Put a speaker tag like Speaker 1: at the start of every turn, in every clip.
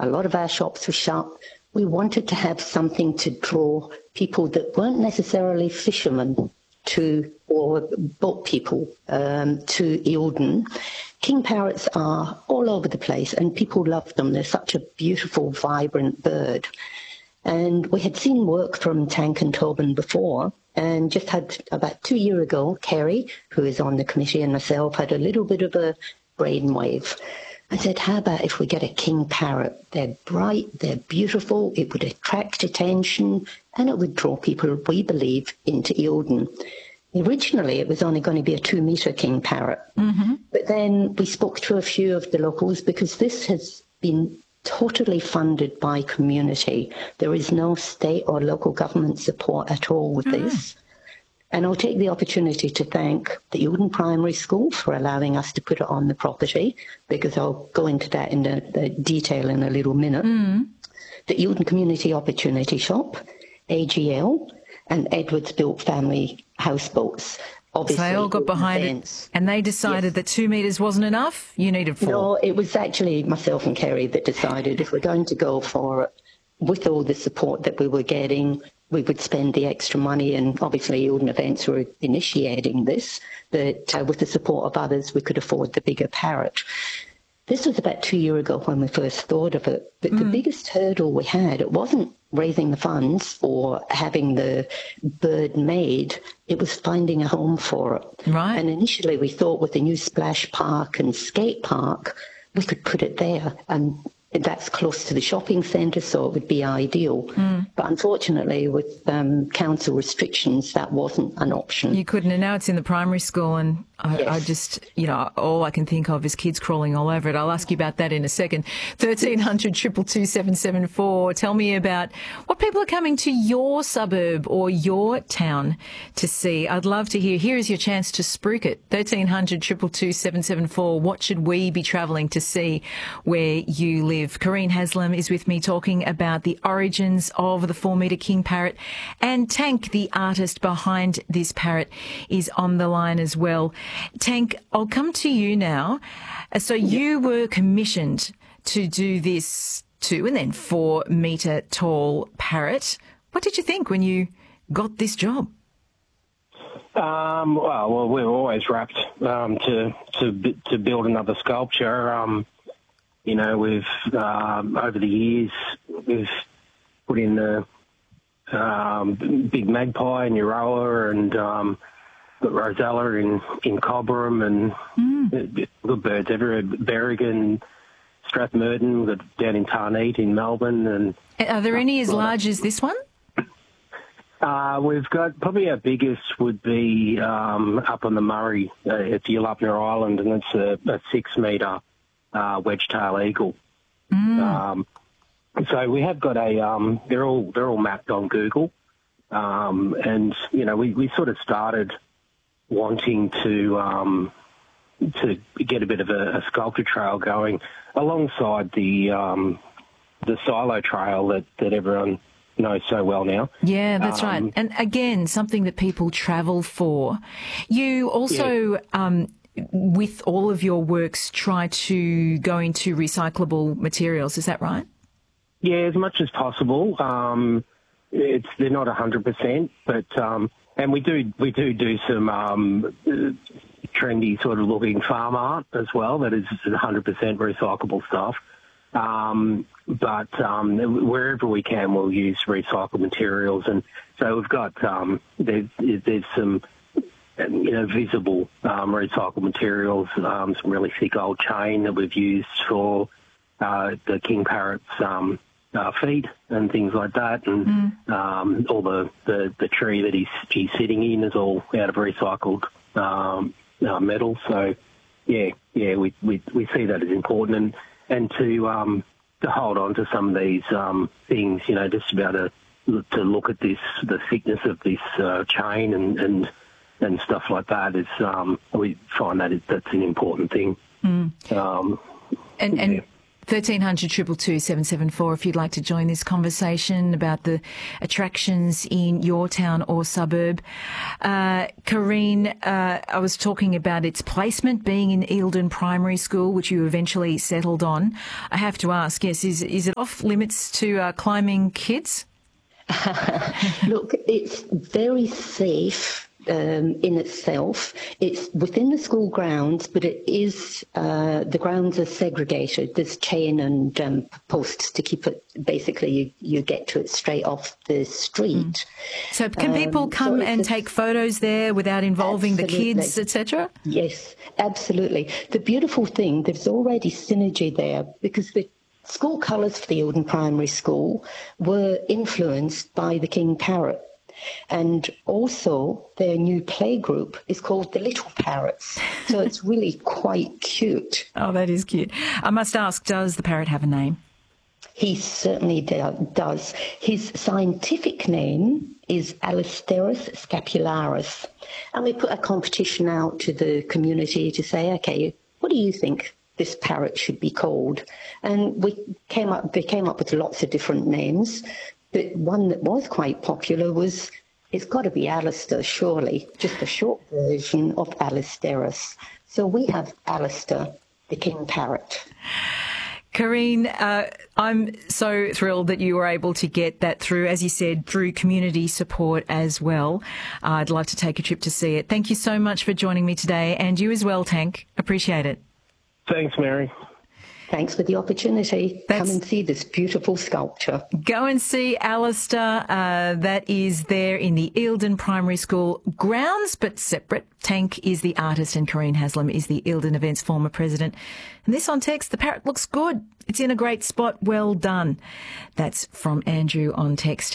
Speaker 1: A lot of our shops were shut. We wanted to have something to draw people that weren't necessarily fishermen or boat people to Eildon. King parrots are all over the place and people love them. They're such a beautiful, vibrant bird. And we had seen work from Tank and Tobin before, and just had about 2 years ago, Kerry, who is on the committee, and myself had a little bit of a brainwave. I said, how about if we get a king parrot? They're bright, they're beautiful, it would attract attention, and it would draw people, we believe, into Eildon. Originally, it was only going to be a 2-metre king parrot. Mm-hmm. But then we spoke to a few of the locals because this has been totally funded by community. There is no state or local government support at all with this. And I'll take the opportunity to thank the Eildon Primary School for allowing us to put it on the property, because I'll go into that in the detail in a little minute. The Eildon Community Opportunity Shop, AGL, and Edwards Built Family Houseboats. Obviously,
Speaker 2: so they all got behind it, and they decided that 2 metres wasn't enough? You needed 4?
Speaker 1: No, it was actually myself and Kerry that decided if we're going to go for it, with all the support that we were getting, we would spend the extra money, and obviously Eildon Events were initiating this, that with the support of others we could afford the bigger parrot. This was about 2 years ago when we first thought of it, but the biggest hurdle we had, it wasn't raising the funds or having the bird made, it was finding a home for it.
Speaker 2: Right.
Speaker 1: And initially we thought with the new splash park and skate park, we could put it there, and that's close to the shopping centre, so it would be ideal. But unfortunately, with council restrictions, that wasn't an option.
Speaker 2: You couldn't, and now it's in the primary school, and I just, all I can think of is kids crawling all over it. I'll ask you about that in a second. 1300 222 774. Tell me about what people are coming to your suburb or your town to see. I'd love to hear. Here is your chance to spruik it. 1300 222 774. What should we be travelling to see where you live? Kareen Haslam is with me talking about the origins of the 4-metre king parrot, and Tank, the artist behind this parrot, is on the line as well. Tank, I'll come to you now. So you were commissioned to do this 2 and then 4-metre tall parrot. What did you think when you got this job?
Speaker 3: Well, we were always rapt to build another sculpture. We've over the years we've put in the big magpie in Euroa, and got Rosella in Cobram, and good birds everywhere. Berrigan, Strathmerton, we've got down in Tarneet in Melbourne. And
Speaker 2: are there any as large as this one?
Speaker 3: We've got, probably our biggest would be up on the Murray at Yalupna Island, and it's a 6-metre wedge-tail eagle. So we have got they're all mapped on Google, and we sort of started wanting to get a bit of a sculpture trail going alongside the silo trail that everyone knows so well now.
Speaker 2: Yeah, that's right. And again, something that people travel for. You also, with all of your works, try to go into recyclable materials. Is that right?
Speaker 3: Yeah, as much as possible. They're not 100%, but and we do some trendy sort of looking farm art as well. That is 100% recyclable stuff. But wherever we can, we'll use recycled materials, and so we've got there's some visible recycled materials, some really thick old chain that we've used for the king parrot's feet and things like that, and all the tree that he's sitting in is all out of recycled metal. So we see that as important, and to hold on to some of these things, just to be able to look at the thickness of this chain and stuff like that is we find that's an important thing.
Speaker 2: And 1300 222 774 if you'd like to join this conversation about the attractions in your town or suburb. Corrine, I was talking about its placement being in Eildon Primary School, which you eventually settled on. I have to ask, yes, is it off limits to climbing kids?
Speaker 1: Look, it's very safe in itself. It's within the school grounds, but it is, the grounds are segregated. There's chain and posts to keep it, basically you get to it straight off the street.
Speaker 2: So can people come and take photos there without involving the kids, etc.?
Speaker 1: Yes, absolutely. The beautiful thing, there's already synergy there because the school colours for the Eildon Primary School were influenced by the King Parrot. And also their new playgroup is called the Little Parrots. So it's really quite cute.
Speaker 2: Oh, that is cute. I must ask, does the parrot have a name?
Speaker 1: He certainly does. His scientific name is Alisteris scapularis. And we put a competition out to the community to say, okay, what do you think this parrot should be called? And they came up with lots of different names. But one that was quite popular was, it's got to be Alistair, surely, just a short version of Alisteris. So we have Alistair, the King Parrot.
Speaker 2: Corrine, I'm so thrilled that you were able to get that through, as you said, through community support as well. I'd love to take a trip to see it. Thank you so much for joining me today, and you as well, Tank. Appreciate it.
Speaker 3: Thanks, Mary.
Speaker 1: Thanks for the opportunity. Come and see this beautiful sculpture.
Speaker 2: Go and see Alistair. That is there in the Eildon Primary School grounds, but separate. Tank is the artist and Corrine Haslam is the Eildon Events former president. And this on text, the parrot looks good. It's in a great spot. Well done. That's from Andrew on text.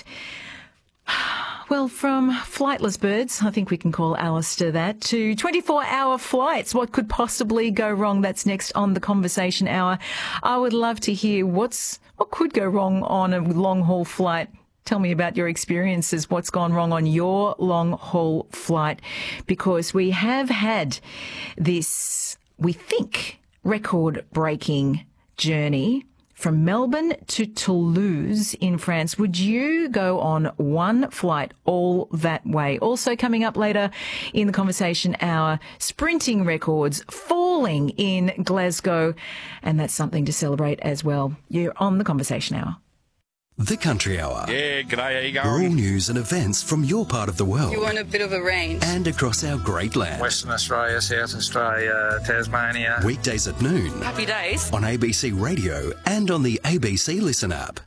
Speaker 2: Well, from flightless birds, I think we can call Alistair that, to 24-hour flights. What could possibly go wrong? That's next on the Conversation Hour. I would love to hear what could go wrong on a long-haul flight. Tell me about your experiences. What's gone wrong on your long-haul flight? Because we have had this, we think, record-breaking journey from Melbourne to Toulouse in France. Would you go on one flight all that way? Also coming up later in the Conversation Hour, sprinting records falling in Glasgow, and that's something to celebrate as well. You're on the Conversation Hour.
Speaker 4: The Country Hour.
Speaker 5: Yeah, g'day, how you going?
Speaker 4: All news and events from your part of the world.
Speaker 6: You want a bit of a range.
Speaker 4: And across our great land.
Speaker 5: Western Australia, South Australia, Tasmania.
Speaker 4: Weekdays at noon.
Speaker 6: Happy days.
Speaker 4: On ABC Radio and on the ABC Listen app.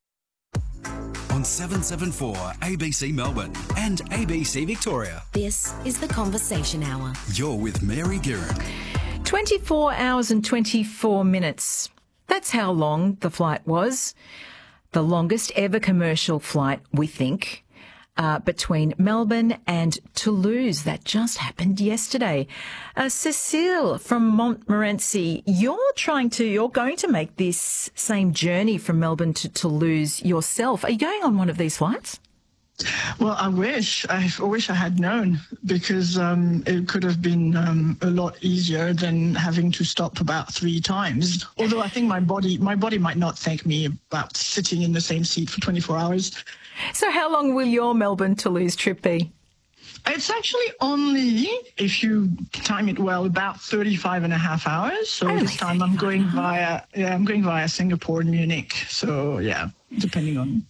Speaker 4: On 774 ABC Melbourne and ABC Victoria.
Speaker 7: This is the Conversation Hour.
Speaker 4: You're with Mary Guerin.
Speaker 2: 24 hours and 24 minutes. That's how long the flight was. The longest ever commercial flight, we think, between Melbourne and Toulouse. That just happened yesterday. Cecile from Montmorency, you're going to make this same journey from Melbourne to Toulouse yourself. Are you going on one of these flights?
Speaker 8: Well, I wish I had known, because it could have been a lot easier than having to stop about 3 times. Although I think my body might not thank me about sitting in the same seat for 24 hours.
Speaker 2: So how long will your Melbourne-Toulouse trip be?
Speaker 8: It's actually only, if you time it well, about 35 and a half hours. So this time I'm going via Singapore and Munich. So yeah, depending on.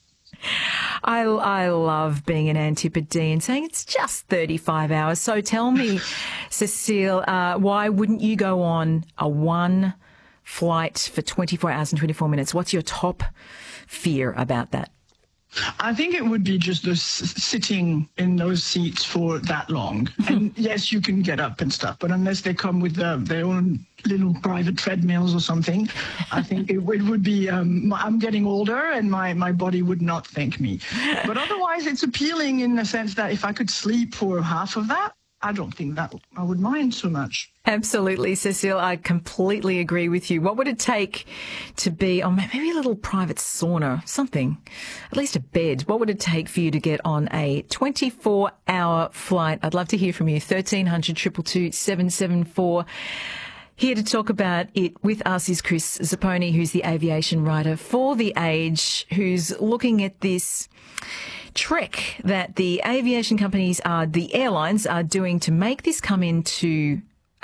Speaker 2: I love being an Antipode and saying it's just 35 hours. So tell me, Cecile, why wouldn't you go on a one flight for 24 hours and 24 minutes? What's your top fear about that?
Speaker 8: I think it would be just the sitting in those seats for that long. And yes, you can get up and stuff, but unless they come with their own little private treadmills or something, I think it would be, I'm getting older and my body would not thank me. But otherwise, it's appealing in the sense that if I could sleep for half of that, I don't think that I would mind so much.
Speaker 2: Absolutely, Cecile. I completely agree with you. What would it take to be on maybe a little private sauna, something, at least a bed? What would it take for you to get on a 24-hour flight? I'd love to hear from you. 1300 222 774. Here to talk about it with us is Chris Zapponi, who's the aviation writer for The Age, who's looking at this trek that the aviation companies the airlines are doing to make this come into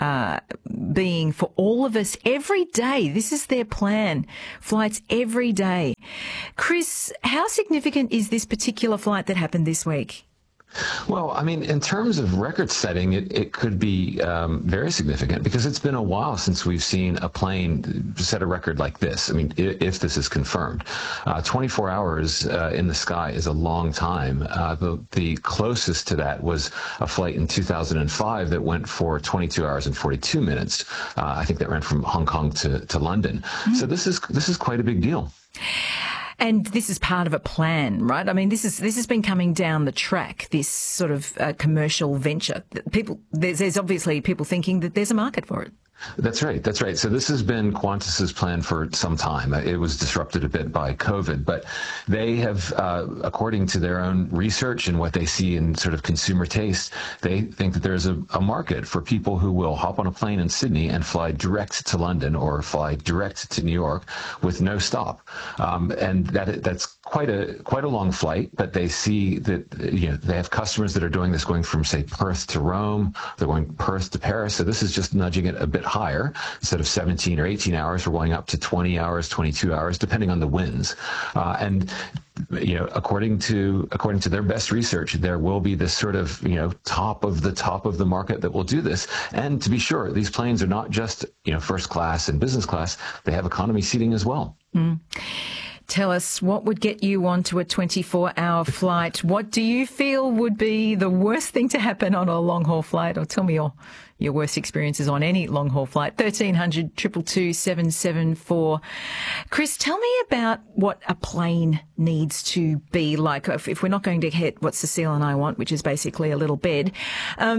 Speaker 2: being for all of us every day. This is their plan. Flights every day. Chris, how significant is this particular flight that happened this week?
Speaker 6: Well, I mean, in terms of record setting, it could be very significant because it's been a while since we've seen a plane set a record like this. I mean, if this is confirmed. 24 hours in the sky is a long time. The closest to that was a flight in 2005 that went for 22 hours and 42 minutes. I think that ran from Hong Kong to London. Mm. So this is quite a big deal.
Speaker 2: And this is part of a plan, right? I mean, this has been coming down the track, this sort of commercial venture. There's obviously people thinking that there's a market for it.
Speaker 6: That's right. That's right. So this has been Qantas's plan for some time. It was disrupted a bit by COVID, but they have, according to their own research and what they see in sort of consumer taste, they think that there's a market for people who will hop on a plane in Sydney and fly direct to London or fly direct to New York with no stop. And that's quite a long flight, but they see that, they have customers that are doing this going from, say, Perth to Rome. They're going Perth to Paris. So this is just nudging it a bit higher. Instead of 17 or 18 hours, we're going up to 20 hours, 22 hours, depending on the winds. And according to their best research, there will be this sort of, top of the market that will do this. And to be sure, these planes are not just, first class and business class. They have economy seating as well. Mm.
Speaker 2: Tell us, what would get you onto a 24-hour flight? What do you feel would be the worst thing to happen on a long-haul flight? Or tell me your worst experiences on any long-haul flight. 1300 222 774. Chris, tell me about what a plane needs to be like. If we're not going to hit what Cecile and I want, which is basically a little bed, how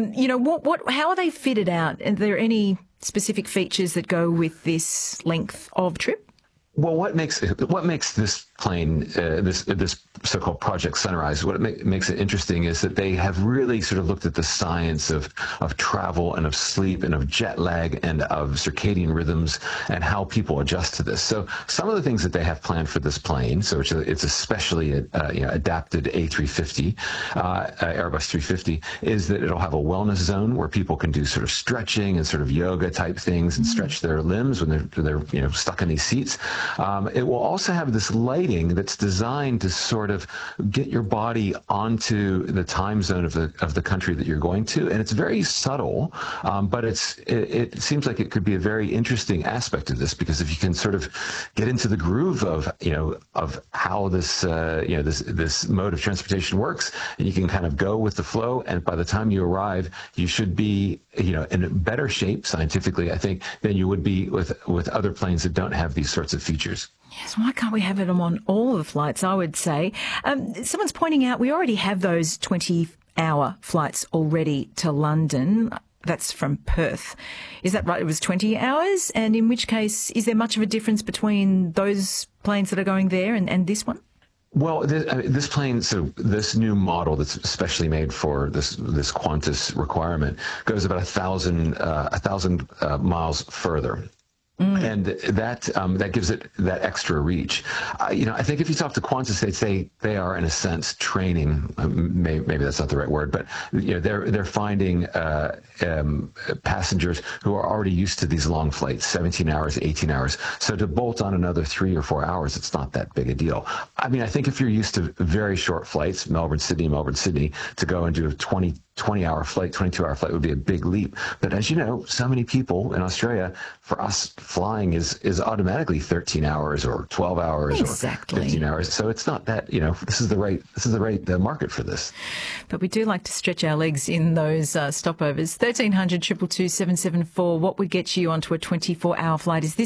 Speaker 2: are they fitted out? Are there any specific features that go with this length of trip?
Speaker 6: Well, what makes this plane, this so-called Project Sunrise, what makes it interesting is that they have really sort of looked at the science of travel and of sleep and of jet lag and of circadian rhythms and how people adjust to this. So some of the things that they have planned for this plane, so it's especially adapted A350, Airbus 350, is that it'll have a wellness zone where people can do sort of stretching and sort of yoga type things and stretch their limbs when they're stuck in these seats. It will also have this lighting that's designed to sort of get your body onto the time zone of the country that you're going to, and it's very subtle, but it seems like it could be a very interesting aspect of this, because if you can sort of get into the groove of how this this mode of transportation works, and you can kind of go with the flow, and by the time you arrive, you should be in better shape scientifically, I think, than you would be with other planes that don't have these sorts of features.
Speaker 2: Yes, why can't we have it on all the flights, I would say. Someone's pointing out we already have those 20-hour flights already to London. That's from Perth. Is that right? It was 20 hours? And in which case, is there much of a difference between those planes that are going there and this one?
Speaker 6: Well, this plane, so this new model that's especially made for this Qantas requirement goes about 1,000 miles further. Mm. And that gives it that extra reach. I think if you talk to Qantas, they'd say they are in a sense training. Maybe that's not the right word, but they're finding passengers who are already used to these long flights, 17 hours, 18 hours. So to bolt on another 3 or 4 hours, it's not that big a deal. I mean, I think if you're used to very short flights, Melbourne, Sydney, to go and do a 20-hour flight, 22-hour flight would be a big leap. But as you know, so many people in Australia, for us, flying is automatically 13 hours or 12 hours
Speaker 2: exactly.
Speaker 6: or 15 hours. So it's not that, this is the right market for this.
Speaker 2: But we do like to stretch our legs in those stopovers. 1300 222 774. What would get you onto a 24-hour flight? Is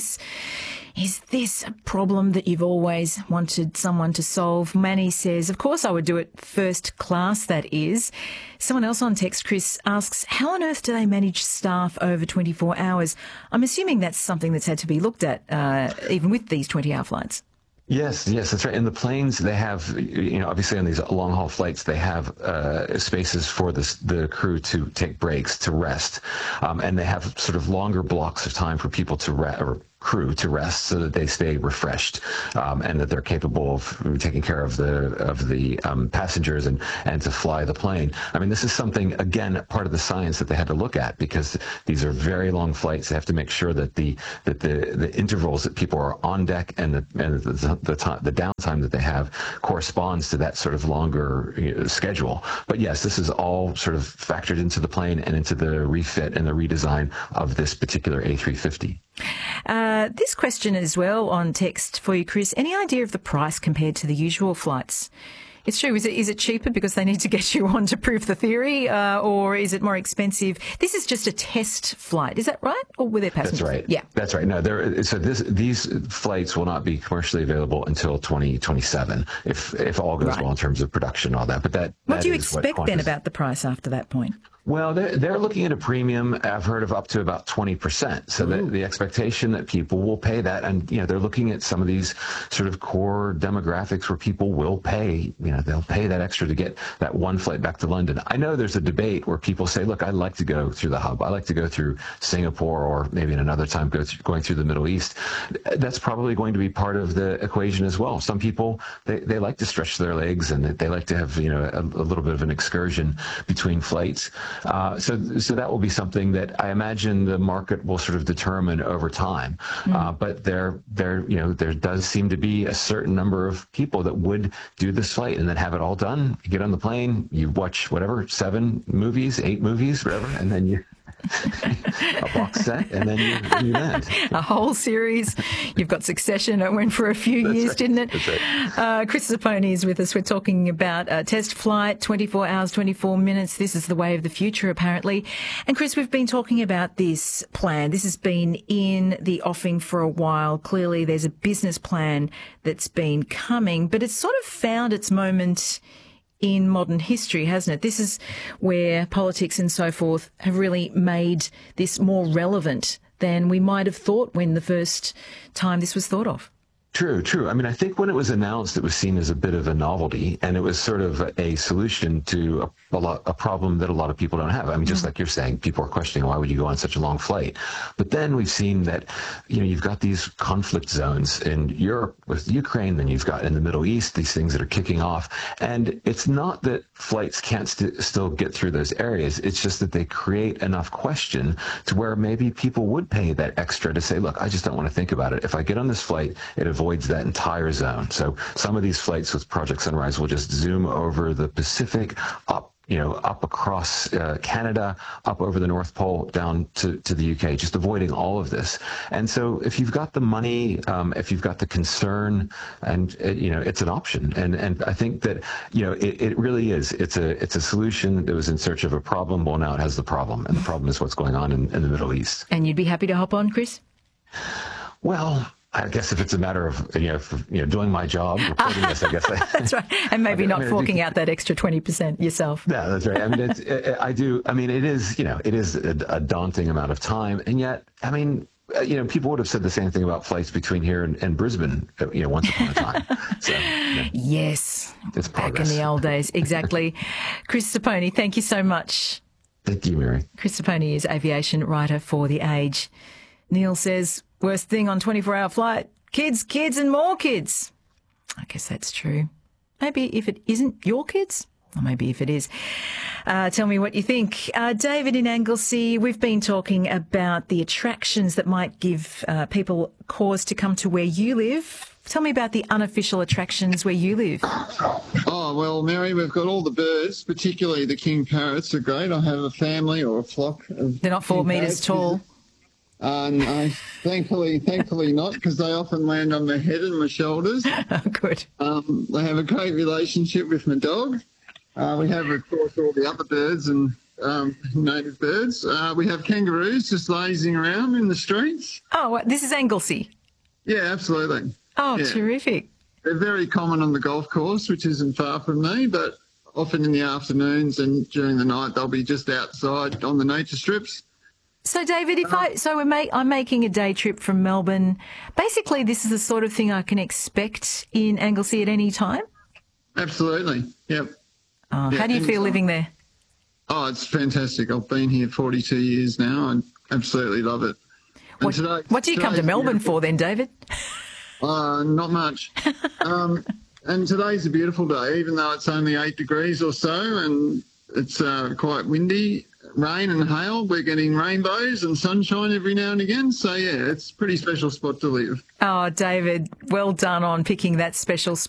Speaker 2: this a problem that you've always wanted someone to solve? Manny says, of course I would do it first class, that is. Someone else on text, Chris, asks, how on earth do they manage staff over 24 hours? I'm assuming that's something that's had to be looked at, even with these 20-hour flights.
Speaker 6: Yes, that's right. In the planes, they have, obviously on these long haul flights, they have spaces for the crew to take breaks, to rest, and they have sort of longer blocks of time for people to rest, or crew to rest, so that they stay refreshed, and that they're capable of taking care of the passengers and to fly the plane. I mean, this is something, again, part of the science that they had to look at, because these are very long flights. They have to make sure that the intervals that people are on deck and the downtime that they have corresponds to that sort of longer schedule. But yes, this is all sort of factored into the plane and into the refit and the redesign of this particular A350.
Speaker 2: This question as well on text for you, Chris. Any idea of the price compared to the usual flights? It's true. Is it cheaper because they need to get you on to prove the theory, or is it more expensive? This is just a test flight, is that right? Or were there passengers?
Speaker 6: That's right.
Speaker 2: Yeah,
Speaker 6: that's right. No, these flights will not be commercially available until 2027, if all goes well in terms of production and all that. But
Speaker 2: what do you expect then about the price after that point?
Speaker 6: Well, they're looking at a premium, I've heard, of up to about 20%. So the expectation that people will pay that, and they're looking at some of these sort of core demographics where people will pay, they'll pay that extra to get that one flight back to London. I know there's a debate where people say, look, I'd like to go through the hub. I like to go through Singapore, or maybe in another time going through the Middle East. That's probably going to be part of the equation as well. Some people, they like to stretch their legs, and they like to have, a little bit of an excursion between flights. So that will be something that I imagine the market will sort of determine over time. But there does seem to be a certain number of people that would do this flight and then have it all done. You get on the plane, you watch 7 movies, 8 movies, whatever, and then you a box set, and then you land.
Speaker 2: A whole series. You've got Succession. It went for a few years, didn't it?
Speaker 6: That's right.
Speaker 2: Chris Sapone is with us. We're talking about test flight, 24 hours, 24 minutes. This is the way of the future, apparently. And Chris, we've been talking about this plan. This has been in the offing for a while. Clearly, there's a business plan that's been coming, but it's sort of found its moment in modern history, hasn't it? This is where politics and so forth have really made this more relevant than we might have thought when the first time this was thought of.
Speaker 6: True. I mean, I think when it was announced, it was seen as a bit of a novelty, and it was sort of a solution to a problem that a lot of people don't have. I mean, just like you're saying, people are questioning, why would you go on such a long flight? But then we've seen that, you've got these conflict zones in Europe with Ukraine, then you've got in the Middle East, these things that are kicking off. And it's not that flights can't still get through those areas. It's just that they create enough question to where maybe people would pay that extra to say, look, I just don't want to think about it. If I get on this flight, it avoids that entire zone. So some of these flights with Project Sunrise will just zoom over the Pacific, up across Canada, up over the North Pole, down to the UK, just avoiding all of this. And so if you've got the money, if you've got the concern, and it's an option. And I think that, it really is. It's a solution that was in search of a problem. Well, now it has the problem. And the problem is what's going on in the Middle East.
Speaker 2: And you'd be happy to hop on, Chris?
Speaker 6: Well, I guess if it's a matter of doing my job, reporting this, I guess.
Speaker 2: That's right, and maybe not forking out that extra 20% yourself.
Speaker 6: Yeah, that's right. I mean, I do. I mean, it is a daunting amount of time, and yet, I mean, people would have said the same thing about flights between here and Brisbane, once upon a time. So,
Speaker 2: yes,
Speaker 6: it's progress.
Speaker 2: Back in the old days, exactly. Chris Sapone, thank you so much.
Speaker 6: Thank you, Mary.
Speaker 2: Chris Sapone is aviation writer for The Age. Neil says, worst thing on 24-hour flight, kids, and more kids. I guess that's true. Maybe if it isn't your kids, or maybe if it is. Tell me what you think. David in Anglesea, we've been talking about the attractions that might give people cause to come to where you live. Tell me about the unofficial attractions where you live.
Speaker 9: Oh, well, Mary, we've got all the birds, particularly the king parrots are great. I have a family or a flock of
Speaker 2: They're not 4 metres tall.
Speaker 9: No, thankfully not, because they often land on my head and my shoulders.
Speaker 2: Oh, good.
Speaker 9: They have a great relationship with my dog. We have, of course, all the other birds and native birds. We have kangaroos just lazing around in the streets.
Speaker 2: Oh, this is Anglesea?
Speaker 9: Yeah, absolutely.
Speaker 2: Oh, yeah. Terrific.
Speaker 9: They're very common on the golf course, which isn't far from me, but often in the afternoons and during the night they'll be just outside on the nature strips.
Speaker 2: So, David, I'm making a day trip from Melbourne. Basically, this is the sort of thing I can expect in Anglesea at any time?
Speaker 9: Absolutely, yep.
Speaker 2: How do you feel living there?
Speaker 9: Oh, it's fantastic. I've been here 42 years now and absolutely love it.
Speaker 2: What do you come to Melbourne for then, David?
Speaker 9: Not much. And today's a beautiful day, even though it's only 8 degrees or so and it's quite windy. Rain and hail, we're getting rainbows and sunshine every now and again. So, yeah, it's a pretty special spot to live.
Speaker 2: Oh, David, well done on picking that special spot.